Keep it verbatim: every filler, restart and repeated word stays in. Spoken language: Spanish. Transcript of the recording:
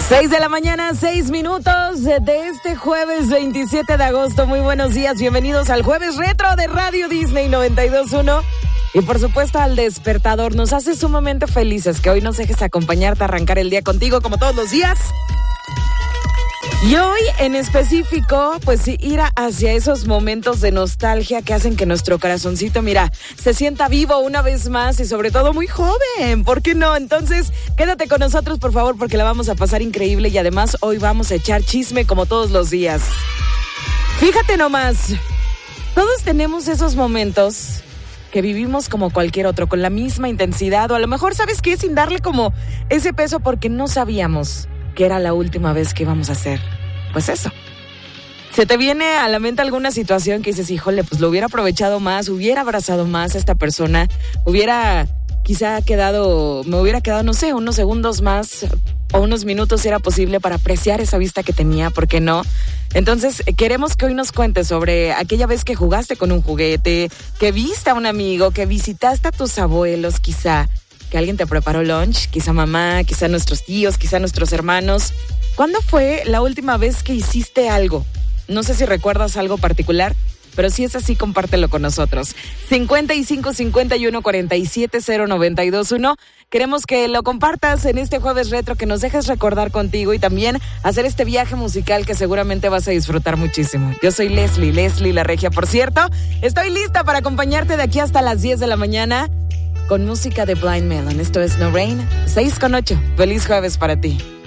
seis de la mañana, seis minutos de este jueves veintisiete de agosto. Muy buenos días, bienvenidos al Jueves Retro de Radio Disney noventa y dos punto uno. Y por supuesto al Despertador. Nos hace sumamente felices que hoy nos dejes acompañarte a arrancar el día contigo como todos los días. Y hoy en específico, pues ir hacia esos momentos de nostalgia que hacen que nuestro corazoncito, mira, se sienta vivo una vez más y sobre todo muy joven, ¿por qué no? Entonces, quédate con nosotros, por favor, porque la vamos a pasar increíble y además hoy vamos a echar chisme como todos los días. Fíjate nomás, todos tenemos esos momentos que vivimos como cualquier otro, con la misma intensidad o a lo mejor, ¿sabes qué? Sin darle como ese peso porque no sabíamos que era la última vez que íbamos a hacer. Pues eso. ¿Se te viene a la mente alguna situación que dices, híjole, pues lo hubiera aprovechado más, hubiera abrazado más a esta persona, hubiera quizá quedado, me hubiera quedado, no sé, unos segundos más o unos minutos si era posible para apreciar esa vista que tenía, ¿por qué no? Entonces, queremos que hoy nos cuentes sobre aquella vez que jugaste con un juguete, que viste a un amigo, que visitaste a tus abuelos quizá, que alguien te preparó lunch, quizá mamá, quizá nuestros tíos, quizá nuestros hermanos. ¿Cuándo fue la última vez que hiciste algo? No sé si recuerdas algo particular, pero si es así, compártelo con nosotros. cincuenta y cinco, cincuenta y uno, cuarenta y siete, cero noventa y dos uno. Queremos que lo compartas en este Jueves Retro, que nos dejes recordar contigo y también hacer este viaje musical que seguramente vas a disfrutar muchísimo. Yo soy Leslie, Leslie la Regia, por cierto. Estoy lista para acompañarte de aquí hasta las diez de la mañana. Con música de Blind Melon. Esto es No Rain, seis con ocho. Feliz jueves para ti.